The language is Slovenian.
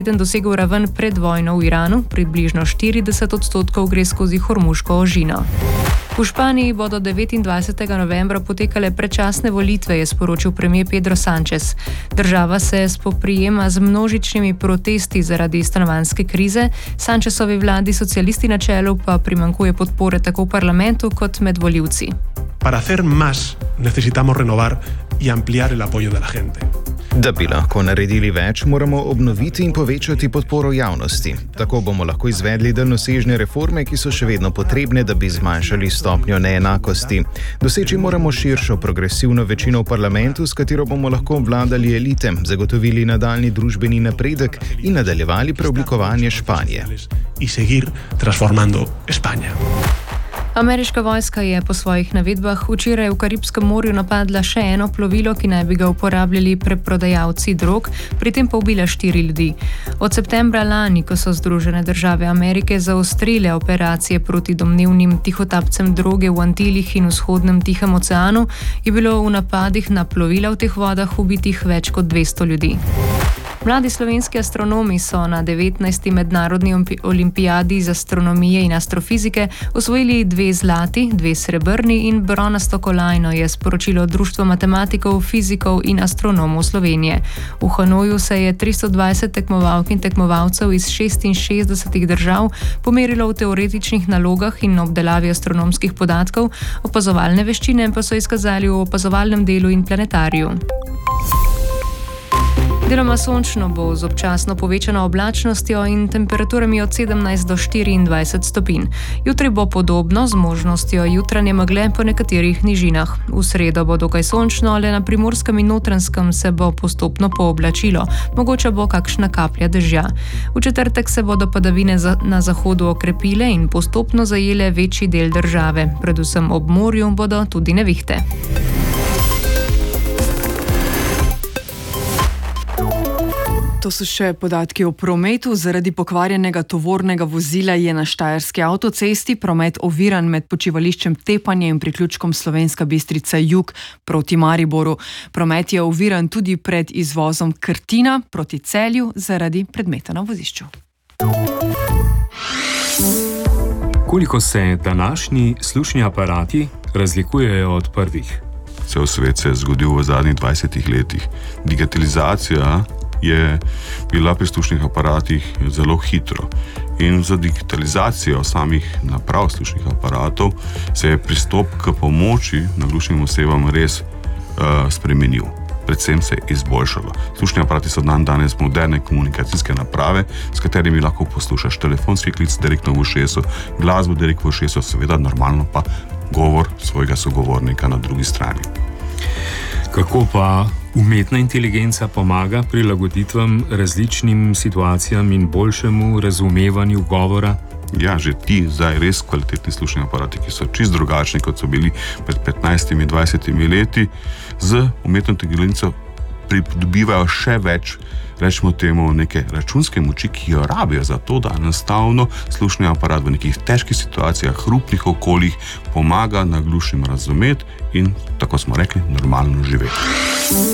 dosegel raven pred vojno v Iranu, približno 40% gre skozi Hormuško ožino. V Španiji bodo 29. novembra potekale predčasne volitve, je sporočil premier Pedro Sánchez. Država se spoprijema z množičnimi protesti zaradi stanovanjske krize, Sánchezovi vladi socialisti na čelu pa primanjkuje podpore tako v parlamentu kot med volivci. Para hacer más necesitamos renovar y ampliar el apoyo de la gente. Da bi lahko naredili več, moramo obnoviti in povečati podporo javnosti. Tako bomo lahko izvedli daljnosežne reforme, ki so še vedno potrebne, da bi zmanjšali stopnjo neenakosti. Doseči moramo širšo progresivno večino v parlamentu, s katero bomo lahko obvladali elite, zagotovili nadaljnji družbeni napredek in nadaljevali preoblikovanje Španije. In seguir transformando España. Ameriška vojska je po svojih navedbah včeraj v Karibskem morju napadla še eno plovilo, ki naj bi ga uporabljali preprodajalci drog, pri tem pa ubila 4 ljudi. Od septembra lani, ko so Združene države Amerike zaostrile operacije proti domnevnim tihotapcem droge v Antilih in vzhodnem Tihem oceanu, je bilo v napadih na plovila v teh vodah ubitih več kot 200 ljudi. Mladi slovenski astronomi so na 19. mednarodni olimpijadi iz astronomije in astrofizike osvojili 2 zlati, 2 srebrni in bronasto kolajno, je sporočilo Društvo matematikov, fizikov in astronomov Slovenije. V Hanoju se je 320 tekmovalk in tekmovalcev iz 66 držav pomerilo v teoretičnih nalogah in obdelavi astronomskih podatkov, opazovalne veščine pa so izkazali v opazovalnem delu in planetariju. Deloma sončno bo z občasno povečano oblačnostjo in temperaturami od 17 do 24 stopinj. Jutri bo podobno z možnostjo jutranje megle po nekaterih nižinah. V sredo bo dokaj sončno, le na Primorskem in Notranjskem se bo postopno pooblačilo. Mogoče bo kakšna kaplja dežja. V četrtek se bodo padavine na zahodu okrepile in postopno zajele večji del države. Predvsem ob morju bodo tudi nevihte. To so še podatki o prometu. Zaradi pokvarjenega tovornega vozila je na štajerski avtocesti promet oviran med počivališčem Tepanje in priključkom Slovenska Bistrica jug proti Mariboru. Promet je oviran tudi pred izvozom Krtina proti Celju zaradi predmeta na vozišču. Koliko se današnji slušni aparati razlikujejo od prvih? Cel svet se je zgodil v zadnjih 20 letih. Digitalizacija je bila pri slušnih aparatih zelo hitro. In za digitalizacijo samih naprav slušnih aparatov se je pristop k pomoči naglušnim osebam res spremenil. Predvsem se je izboljšalo. Slušni aparati so danes moderne komunikacijske naprave, s katerimi lahko poslušaš telefonski klic direktno v ušesu, glasbo direktno v ušesu, seveda normalno pa govor svojega sogovornika na drugi strani. Kako pa umetna inteligenca pomaga prilagoditvam različnim situacijam in boljšemu razumevanju govora? Ja, že ti zdaj res kvalitetni slušni aparati, ki so čist drugačni, kot so bili pred 15-20 leti, z umetno inteligenco pridobivajo še več, rečemo temu, neke računske moči, ki jo rabijo za to, da enostavno slušni aparat v nekih težkih situacijah, hrupnih okoljih pomaga naglušnim razumeti in, tako smo rekli, normalno živeti.